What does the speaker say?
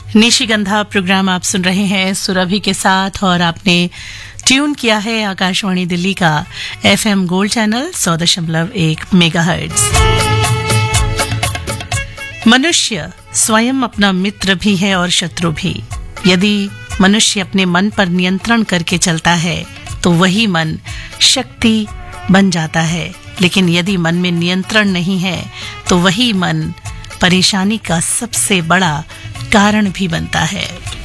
निशिगंधा programme आप सुन रहे हैं सुरभि के साथ और आपने ट्यून किया है आकाशवाणी दिल्ली का FM गोल्ड चैनल 100.1 मेगाहर्ट्ज। मनुष्य स्वयं अपना मित्र भी है और शत्रु भी। यदि मनुष्य अपने मन पर नियंत्रण करके चलता है तो वही मन शक्ति बन जाता है, लेकिन यदि मन में नियंत्रण नहीं है तो वही मन परेशानी का सबसे बड़ा कारण भी बनता है।